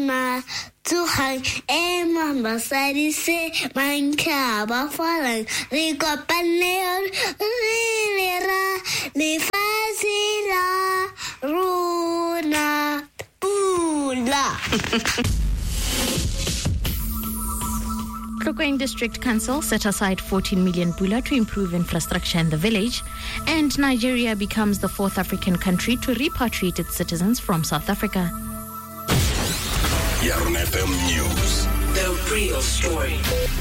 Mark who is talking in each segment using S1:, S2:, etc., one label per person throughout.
S1: Ma tsogang e mambasadi se mantlha ba falang re kopane re ra lefatshe la rona pula.
S2: Tlokoeng District Council set aside 14 million pula to improve infrastructure in the village, and Nigeria becomes the fourth African country to repatriate its citizens from South Africa.
S3: Yarn FM News.
S4: The real story.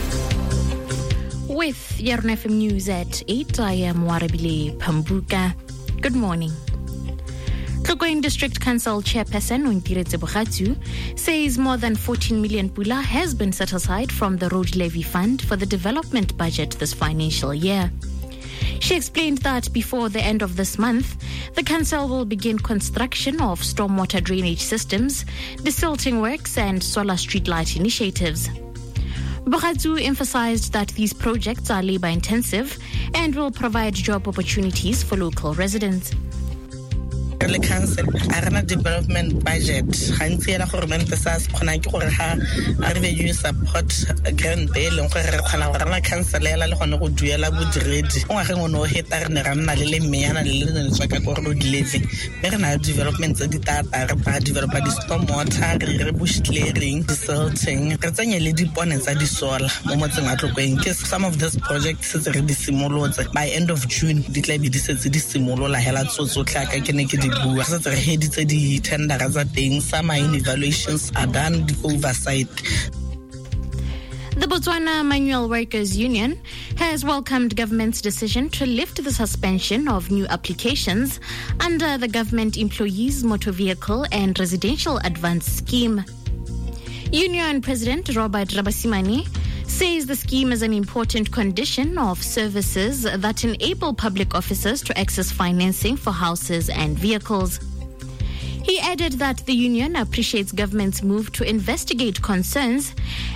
S2: With Yarn FM News at 8, I am Warabile Pambuka. Good morning. Tlokoeng District Council Chairperson Ontiretse Bogatsu says more than 14 million pula has been set aside from the Road Levy Fund for the development budget this financial year. She explained that before the end of this month, the council will begin construction of stormwater drainage systems, desilting works and solar streetlight initiatives. Bogatsu emphasized that these projects are labor-intensive and will provide job opportunities for local residents.
S5: Le council a rena development budget gantsi ela gore mente sa se khona ke gore ha a revenue support grant bill le gore re khona gore rena council ela le gone go duela bodiredi o ngageng ono heta re ne ra nna le meana le le tswa ka go road levy me re na development tse di tata re ba develop di stormwater re bush clearing desilting re tsenya le dipone tsa di solar mo motseng wa Tlokoeng ke some of these projects tse re di simolotse by end of June di tla be di setse di simolola hela tsotsotlha ka ke ne ke bua se re heditse di tender tsa teng some mine evaluations are done the oversight.
S2: The Botswana Manual Workers Union has welcomed government's decision to lift the suspension of new applications under the Government Employees Motor Vehicle and Residential Advance Scheme. Union President Robert Rabasimane says the scheme is an important condition of services that enable public officers to access financing for houses and vehicles. He added that the union appreciates government's move to investigate concerns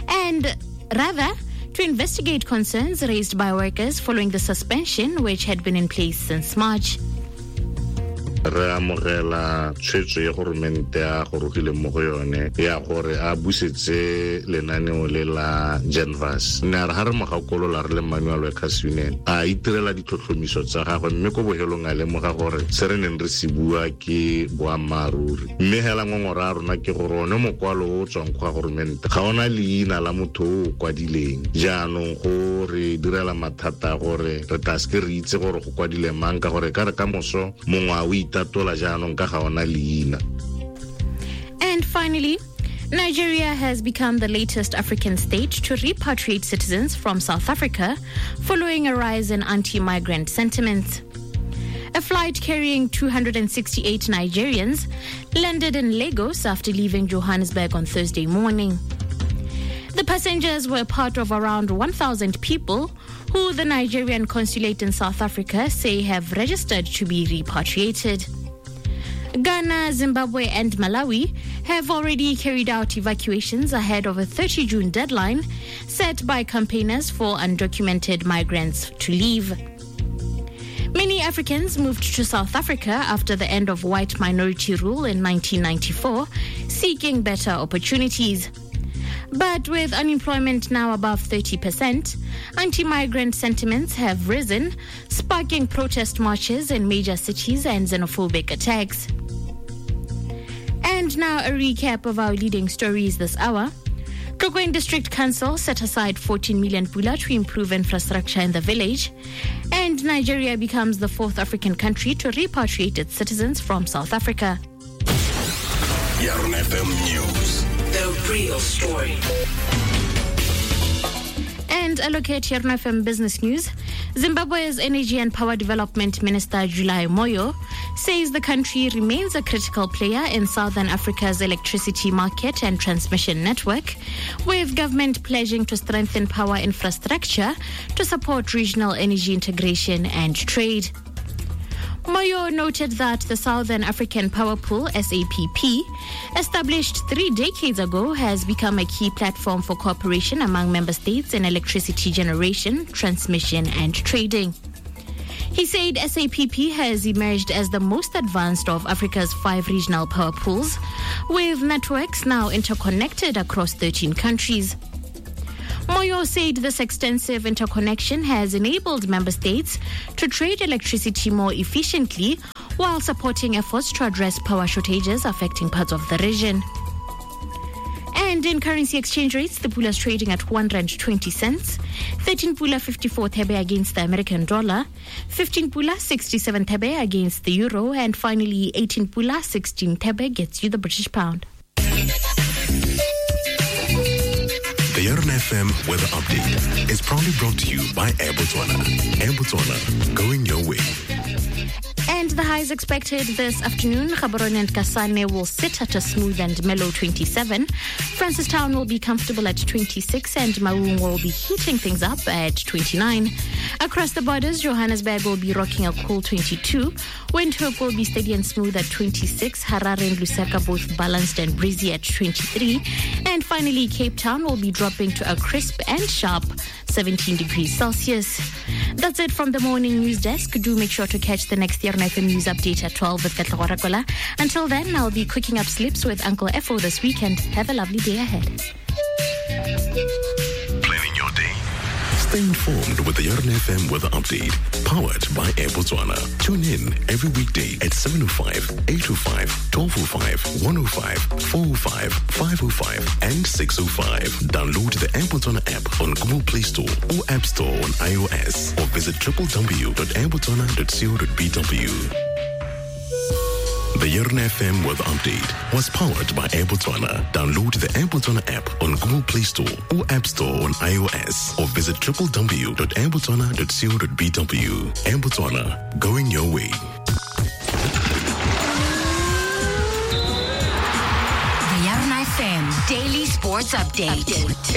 S2: raised by workers following the suspension, which had been in place since March.
S6: Re amogela tshwetso ya government ya go rogile mo go yone ya gore a busetse lenaneo le la Genvas nna re ha re mogakolo la re le Manual Workers Union a itirela ditlhotlhomiso tsa gagwe mme go bohelong a le mo ga gore se re neng re se bua ke boammaruri mme hela ngongora rona ke gore one mokwalo o tswang go government ga ona leina la motho o kwadileng jaanong go re direla mathata gore re taske re itse gore go kwadile mang ka gore ka re ka moso mongwa o and
S2: finally, Nigeria has become the latest African state to repatriate citizens from South Africa following a rise in anti-migrant sentiments. A flight carrying 268 Nigerians landed in Lagos after leaving Johannesburg on Thursday morning. The passengers were part of around 1,000 people who the Nigerian consulate in South Africa say have registered to be repatriated. Ghana, Zimbabwe and Malawi have already carried out evacuations ahead of a 30 June deadline set by campaigners for undocumented migrants to leave. Many Africans moved to South Africa after the end of white minority rule in 1994, seeking better opportunities. But with unemployment now above 30%, anti-migrant sentiments have risen, sparking protest marches in major cities and xenophobic attacks. And now a recap of our leading stories this hour. Tlokoeng District Council set aside 14 million pula to improve infrastructure in the village, and Nigeria becomes the fourth African country to repatriate its citizens from South Africa.
S3: Yarn FM News.
S4: The real story.
S2: And a look at Yarn FM Business News. Zimbabwe's Energy and Power Development Minister July Moyo says the country remains a critical player in Southern Africa's electricity market and transmission network, with government pledging to strengthen power infrastructure to support regional energy integration and trade. Moyo noted that the Southern African Power Pool, SAPP, established 3 decades ago, has become a key platform for cooperation among member states in electricity generation, transmission, and trading. He said SAPP has emerged as the most advanced of Africa's 5 regional power pools, with networks now interconnected across 13 countries. Moyo said this extensive interconnection has enabled member states to trade electricity more efficiently while supporting efforts to address power shortages affecting parts of the region. And in currency exchange rates, the pula is trading at 120 cents, 13 pula 54 thebe against the American dollar, 15 pula 67 thebe against the euro, and finally 18 pula 16 thebe gets you the British pound.
S3: The Yarn FM Weather Update is proudly brought to you by Air Botswana. Air Botswana, going your way.
S2: And the highs expected this afternoon. Gaborone and Kasane will sit at a smooth and mellow 27. Francistown will be comfortable at 26, and Maung will be heating things up at 29. Across the borders, Johannesburg will be rocking a cool 22. Windhoek will be steady and smooth at 26. Harare and Lusaka both balanced and breezy at 23. And finally, Cape Town will be dropping to a crisp and sharp 17 degrees Celsius. That's it from the morning news desk. Do make sure to catch the next Yarn FM news update at 12 with Katla Warakola. Until then, I'll be cooking up slips with Uncle Efo this weekend. Have a lovely day ahead.
S3: Planning your day. Stay informed with the Yarn FM Weather Update, powered by Air Botswana. Tune in every weekday at 7:05, 8:05, 12:05, 1:05, 4:05, 5:05, and 6:05. Download the Air Botswana app on Google Play Store or App Store on iOS, or visit www.airbotswana.co.bw. The Yarn FM Weather Update was powered by Air Botswana. Download the Air Botswana app on Google Play Store or App Store on iOS, or visit www.airbotswana.co.bw. Air Botswana, going your way.
S7: The Yarn FM Daily Sports Update.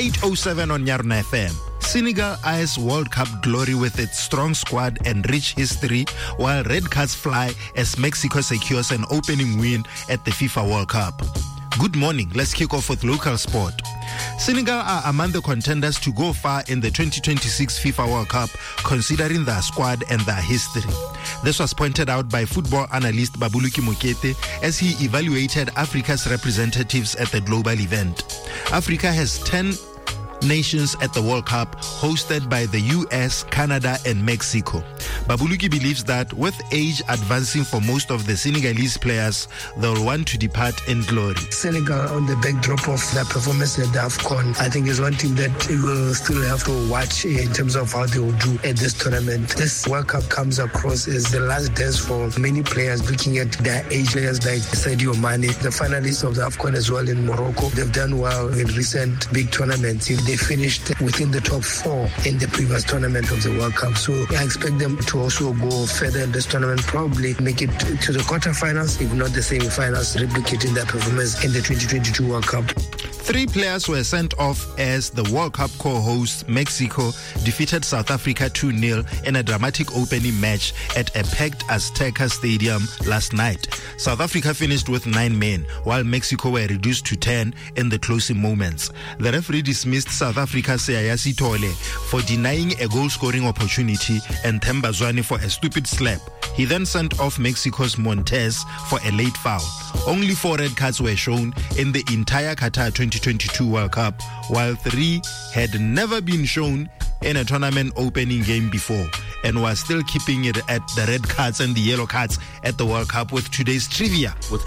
S8: 8:07 on Yarn FM. Senegal eyes World Cup glory with its strong squad and rich history, while red cards fly as Mexico secures an opening win at the FIFA World Cup. Good morning. Let's kick off with local sport. Senegal are among the contenders to go far in the 2026 FIFA World Cup, considering their squad and their history. This was pointed out by football analyst Babuluki Mokete as he evaluated Africa's representatives at the global event. Africa has 10 nations at the World Cup, hosted by the US, Canada, and Mexico. Babuluki believes that with age advancing for most of the Senegalese players, they'll want to depart in glory.
S9: Senegal, on the backdrop of their performance at the AFCON, I think is one team that you will still have to watch in terms of how they will do at this tournament. This World Cup comes across as the last dance for many players, looking at their age players like Sadio Mane, the finalists of the AFCON as well in Morocco. They've done well in recent big tournaments. They finished within the top 4 in the previous tournament of the World Cup. So I expect them to also go further in this tournament, probably make it to the quarterfinals, if not the semi-finals, replicating their performance in the 2022 World Cup.
S8: 3 players were sent off as the World Cup co-host Mexico defeated South Africa 2-0 in a dramatic opening match at a packed Azteca Stadium last night. South Africa finished with 9 men, while Mexico were reduced to 10 in the closing moments. The referee dismissed South Africa's Seayasi Tole for denying a goal-scoring opportunity and Themba Zwane for a stupid slap. He then sent off Mexico's Montez for a late foul. Only 4 red cards were shown in the entire Qatar 2022 World Cup, while 3 had never been shown in a tournament opening game before, and was still keeping it at the red cards and the yellow cards at the World Cup with today's trivia.
S10: But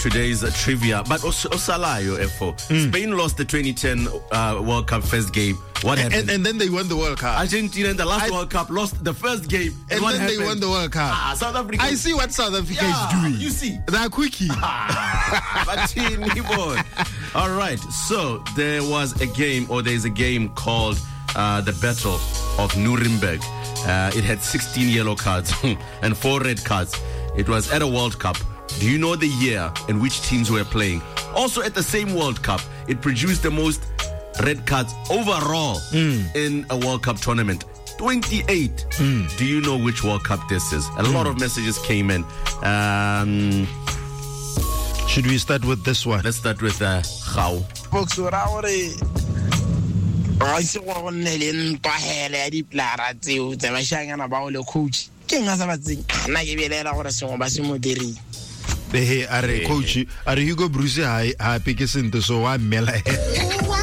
S10: Osalayo, Efo. Spain lost the 2010 World Cup first game. What happened?
S8: And then they won the World Cup.
S10: Argentina in the last World Cup lost the first game.
S8: And then they won the World Cup.
S10: South Africa.
S8: I see what South Africa is doing.
S10: You see.
S8: They're quickie.
S10: All right. So there was a game, or there's a game called the Battle of Nuremberg. It had 16 yellow cards and 4 red cards. It was at a World Cup. Do you know the year in which teams were playing? Also at the same World Cup, it produced the most red cards overall in a World Cup tournament. 28. Do you know which World Cup this is? A lot of messages came in.
S8: Should we start with this one?
S10: Let's start with Khao.
S11: I see what one million to hell at the Plara to the Mashangana about the coach. ke nga sa batseng nna ke belela gore sengwe ba se mo dirile
S8: Are coach, are Hugo Bruce ha pick sente so wa mmela.